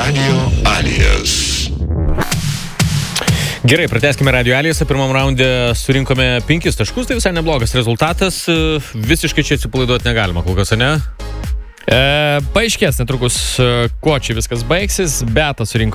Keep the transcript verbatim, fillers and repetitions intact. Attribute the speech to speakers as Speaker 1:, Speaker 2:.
Speaker 1: Radio Alijas.
Speaker 2: Gerai, pratęskime Radio Alijose. Pirmam raunde surinkome penkis taškus, tai visai neblogas rezultatas. Visiškai čia atsipalaiduoti negalima, kol kas, ne?
Speaker 3: E, paaiškės netrukus, kuo čia viskas baigsis. Beata surinko